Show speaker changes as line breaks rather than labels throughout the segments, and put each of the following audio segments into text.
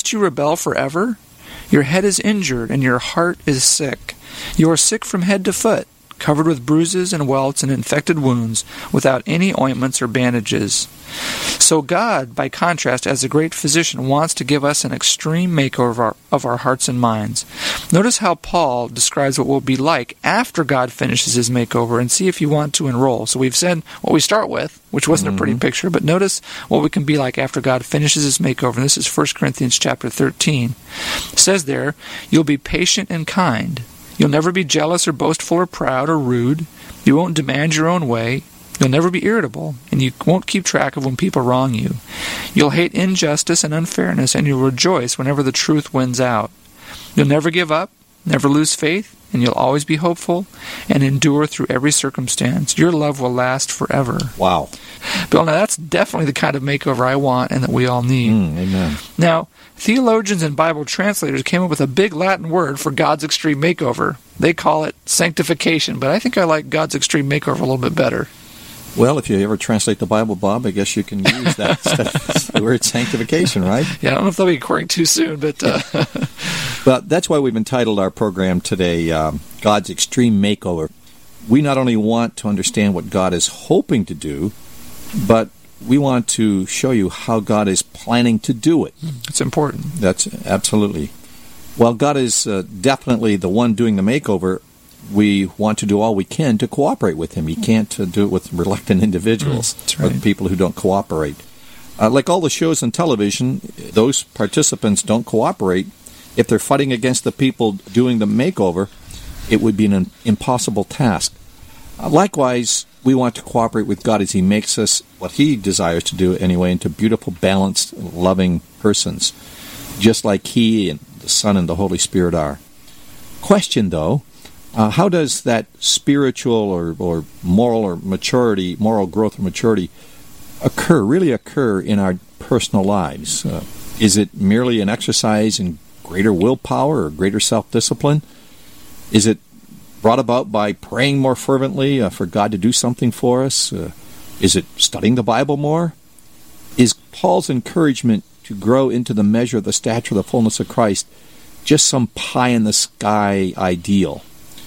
Must you rebel forever? Your head is injured, and your heart is sick. You are sick from head to foot, covered with bruises and welts and infected wounds, without any ointments or bandages. So God, by contrast, as a great physician, wants to give us an extreme makeover of our hearts and minds. Notice how Paul describes what will be like after God finishes his makeover, and see if you want to enroll. So we've said what we start with, which wasn't a pretty picture, but notice what we can be like after God finishes his makeover. And this is 1 Corinthians chapter 13. It says there, you'll be patient and kind. You'll never be jealous or boastful or proud or rude. You won't demand your own way. You'll never be irritable, and you won't keep track of when people wrong you. You'll hate injustice and unfairness, and you'll rejoice whenever the truth wins out. You'll never give up, never lose faith, and you'll always be hopeful and endure through every circumstance. Your love will last forever.
Wow.
Bill, now that's definitely the kind of makeover I want and that we all need.
Amen.
Now, theologians and Bible translators came up with a big Latin word for God's extreme makeover. They call it sanctification, but I think I like God's extreme makeover a little bit better.
Well, if you ever translate the Bible, Bob, I guess you can use that instead of the word sanctification, right?
Yeah, I don't know if that'll be occurring too soon, but...
But that's why we've entitled our program today, God's Extreme Makeover. We not only want to understand what God is hoping to do, but we want to show you how God is planning to do it.
It's important.
That's absolutely. While God is definitely the one doing the makeover, we want to do all we can to cooperate with him. You can't do it with reluctant individuals,
that's right.
or people who don't cooperate. Like all the shows on television, those participants don't cooperate. If they're fighting against the people doing the makeover, it would be an impossible task. Likewise, we want to cooperate with God as he makes us, what he desires to do anyway, into beautiful, balanced, loving persons, just like he and the Son and the Holy Spirit are. Question, though, how does that spiritual or moral growth or maturity really occur in our personal lives? Is it merely an exercise in greater willpower or greater self-discipline? Is it brought about by praying more fervently for God to do something for us? Is it studying the Bible more? Is Paul's encouragement to grow into the measure of the stature of the fullness of Christ just some pie-in-the-sky ideal?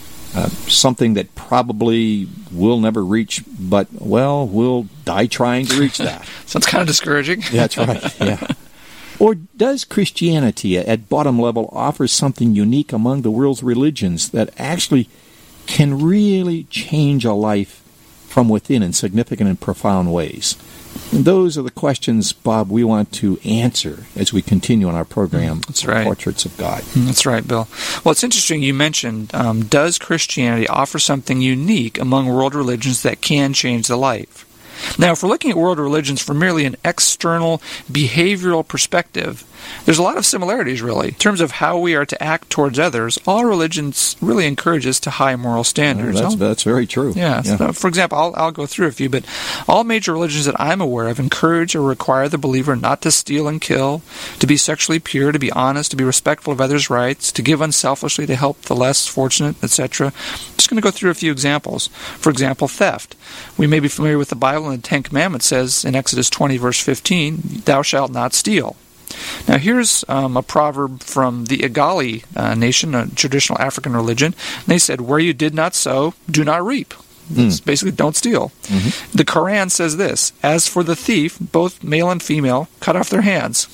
Something that probably we'll never reach, but, well, we'll die trying to reach that.
Sounds kind of discouraging.
That's right, yeah. Or does Christianity at bottom level offer something unique among the world's religions that actually can really change a life from within in significant and profound ways? And those are the questions, Bob, we want to answer as we continue on our program,
That's right.
Portraits of God.
That's right, Bill. Well, it's interesting you mentioned, does Christianity offer something unique among world religions that can change the life? Now, if we're looking at world religions from merely an external behavioral perspective, there's a lot of similarities, really. In terms of how we are to act towards others, all religions really encourage us to high moral standards.
That's very true.
Yeah. So, for example, I'll go through a few, but all major religions that I'm aware of encourage or require the believer not to steal and kill, to be sexually pure, to be honest, to be respectful of others' rights, to give unselfishly, to help the less fortunate, etc. Just going to go through a few examples. For example, theft. We may be familiar with the Bible, and the Ten Commandments says in Exodus 20, verse 15, "Thou shalt not steal." Now here's a proverb from the Igali nation, a traditional African religion. And they said, "Where you did not sow, do not reap." It's basically, don't steal. Mm-hmm. The Quran says this, "As for the thief, both male and female, cut off their hands."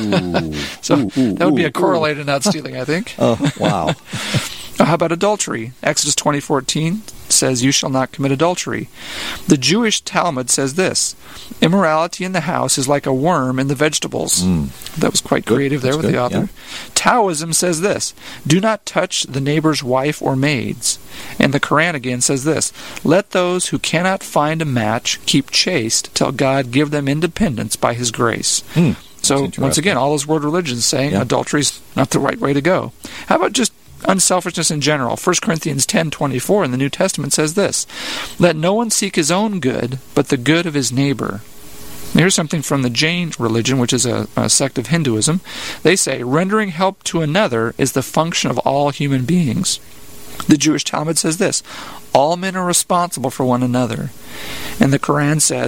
That would be a correlate in not stealing, I think.
Oh, wow.
How about adultery? Exodus 20:14 says, "You shall not commit adultery." The Jewish Talmud says this, "Immorality in the house is like a worm in the vegetables." That was quite creative there with the author. Yeah. Taoism says this, "Do not touch the neighbor's wife or maids." And the Quran again says this, "Let those who cannot find a match keep chaste till God give them independence by his grace." So, once again, all those world religions saying adultery is not the right way to go. How about just unselfishness in general? 1 Corinthians 10:24 in the New Testament says this, "Let no one seek his own good, but the good of his neighbor." Here's something from the Jain religion, which is a sect of Hinduism. They say, "Rendering help to another is the function of all human beings." The Jewish Talmud says this, "All men are responsible for one another." And the Quran says,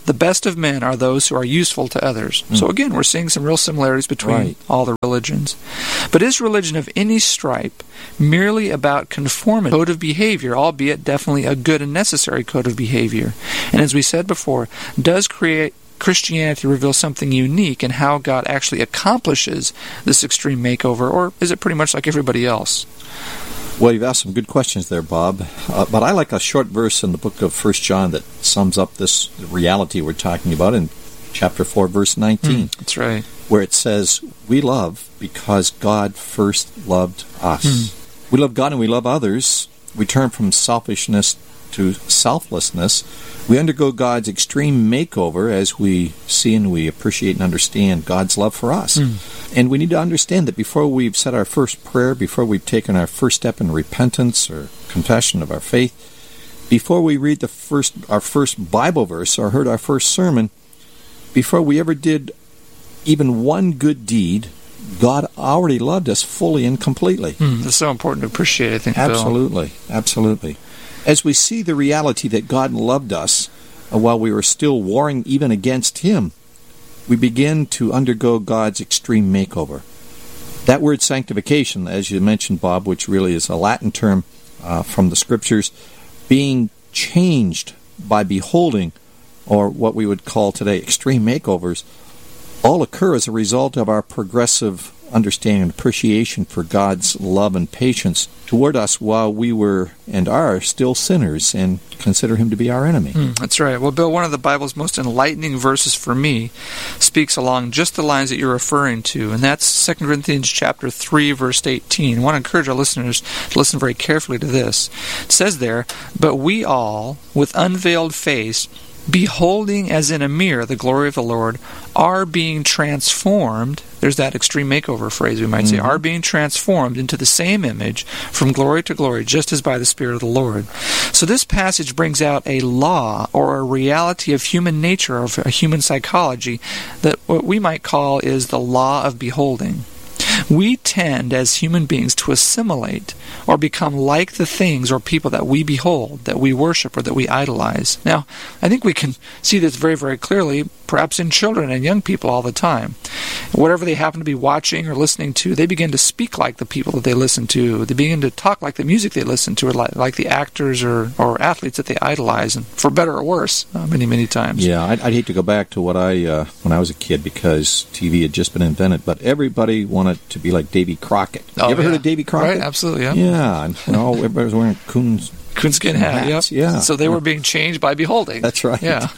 The best of men are those who are useful to others. So again, we're seeing some real similarities between all the religions. But is religion of any stripe merely about conformity, code of behavior, albeit definitely a good and necessary code of behavior? And as we said before, does Christianity reveal something unique in how God actually accomplishes this extreme makeover, or is it pretty much like everybody else?
Well, you've asked some good questions there, Bob. But I like a short verse in the book of 1 John that sums up this reality we're talking about in chapter 4, verse 19.
That's right.
Where it says, we love because God first loved us. We love God and we love others. We turn from selfishness to selflessness. We undergo God's extreme makeover as we see and we appreciate and understand God's love for us. And we need to understand that before we've said our first prayer, before we've taken our first step in repentance or confession of our faith, before we read our first Bible verse or heard our first sermon, before we ever did even one good deed, God already loved us fully and completely.
That's so important to appreciate, I think, Bill.
Absolutely. As we see the reality that God loved us while we were still warring even against Him, we begin to undergo God's extreme makeover. That word sanctification, as you mentioned, Bob, which really is a Latin term from the Scriptures, being changed by beholding, or what we would call today extreme makeovers, all occur as a result of our progressive understanding and appreciation for God's love and patience toward us while we were and are still sinners and consider Him to be our enemy.
That's right. Well, Bill, one of the Bible's most enlightening verses for me speaks along just the lines that you're referring to, and that's 2 Corinthians chapter 3, verse 18. I want to encourage our listeners to listen very carefully to this. It says there, "But we all, with unveiled face, beholding as in a mirror the glory of the Lord, are being transformed," there's that extreme makeover phrase we might say, "are being transformed into the same image from glory to glory, just as by the Spirit of the Lord." So this passage brings out a law or a reality of human nature, of human psychology, that what we might call is the law of beholding. We tend as human beings to assimilate or become like the things or people that we behold, that we worship, or that we idolize. Now, I think we can see this very, very clearly, perhaps in children and young people all the time. Whatever they happen to be watching or listening to, they begin to speak like the people that they listen to. They begin to talk like the music they listen to, or like the actors or athletes that they idolize, and for better or worse, many, many times.
Yeah, I'd hate to go back to what when I was a kid, because TV had just been invented, but everybody wanted to be like Davy Crockett. You ever heard of Davy Crockett?
Right, absolutely, yeah.
Yeah, and everybody was wearing coonskin
hat,
yeah.
So they were being changed by beholding.
That's right.
Yeah.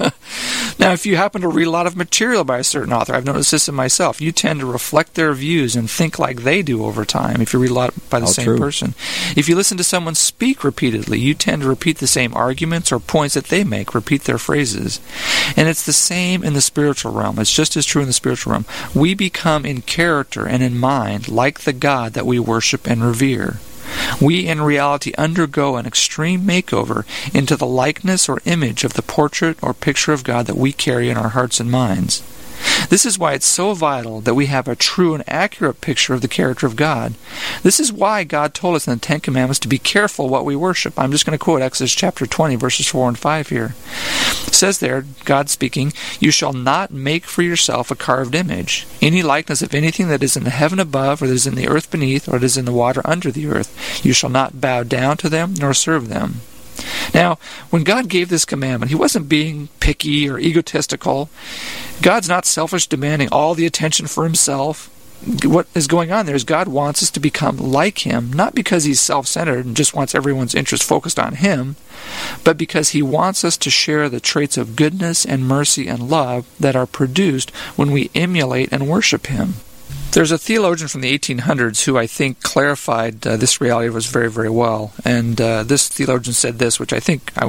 Now, if you happen to read a lot of material by a certain author, I've noticed this in myself, you tend to reflect their views and think like they do over time if you read a lot by the same person. If you listen to someone speak repeatedly, you tend to repeat the same arguments or points that they make, repeat their phrases. And it's the same in the spiritual realm. It's just as true in the spiritual realm. We become in character and in mind like the God that we worship and revere. We, in reality, undergo an extreme makeover into the likeness or image of the portrait or picture of God that we carry in our hearts and minds. This is why it's so vital that we have a true and accurate picture of the character of God. This is why God told us in the Ten Commandments to be careful what we worship. I'm just going to quote Exodus chapter 20, verses 4 and 5 here. It says there, God speaking, "You shall not make for yourself a carved image, any likeness of anything that is in the heaven above, or that is in the earth beneath, or that is in the water under the earth. You shall not bow down to them, nor serve them." Now, when God gave this commandment, He wasn't being picky or egotistical. God's not selfish, demanding all the attention for Himself. What is going on there is God wants us to become like Him, not because He's self-centered and just wants everyone's interest focused on Him, but because He wants us to share the traits of goodness and mercy and love that are produced when we emulate and worship Him. There's a theologian from the 1800s who I think clarified this reality very, very well. And this theologian said this, which I think I